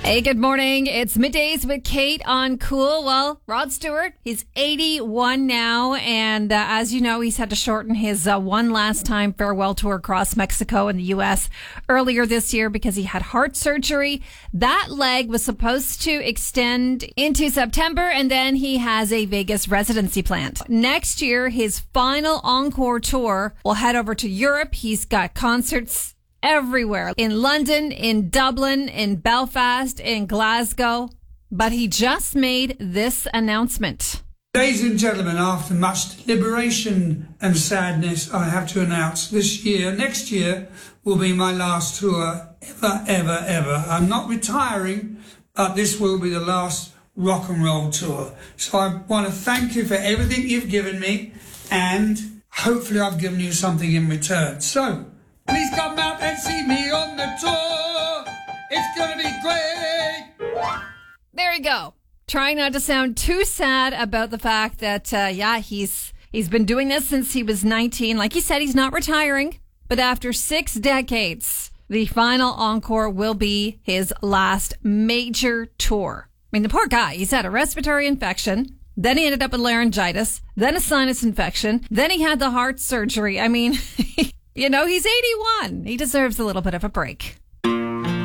Hey, good morning. It's Middays with Kate on Cool. Well, Rod Stewart, he's 81 now. And as you know, he's had to shorten his one last time farewell tour across Mexico and the U.S. earlier this year because he had heart surgery. That leg was supposed to extend into September, and then he has a Vegas residency planned. Next year, his final encore tour will head over to Europe. He's got concerts everywhere, in London, in Dublin, in Belfast, in Glasgow. But he just made this announcement. Ladies and gentlemen, after much deliberation and sadness, I have to announce next year will be my last tour ever. I'm not retiring, but this will be the last rock and roll tour. So I want to thank you for everything you've given me, and hopefully I've given you something in return. So please come out and see me on the tour. It's going to be great. There you go. Trying not to sound too sad about the fact that, he's been doing this since he was 19. Like he said, he's not retiring. But after 6 decades, the final encore will be his last major tour. I mean, the poor guy, he's had a respiratory infection. Then he ended up with laryngitis. Then a sinus infection. Then he had the heart surgery. I mean, you know, he's 81. He deserves a little bit of a break.